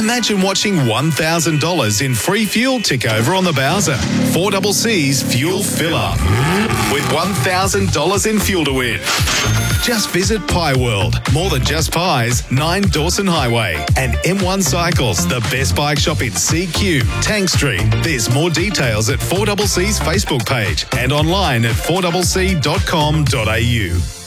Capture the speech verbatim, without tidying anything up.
Imagine watching one thousand dollars in free fuel tick over on the Bowser. four C C's Fuel Fill Up with one thousand dollars in fuel to win. Just visit Pie World, more than just pies, nine Dawson Highway, and M one Cycles, the best bike shop in C Q, Tank Street. There's more details at four C C's Facebook page and online at four c c dot com dot a u.